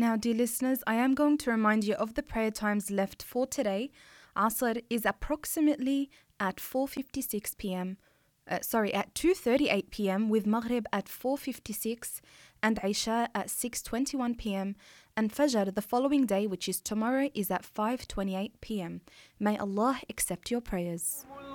Now, dear listeners, I am going to remind you of the prayer times left for today. Asr is approximately at 4:56 p.m. At 2:38 p.m. with Maghrib at 4:56 and Isha at 6:21 p.m. and Fajr the following day, which is tomorrow, is at 5:28 p.m. May Allah accept your prayers.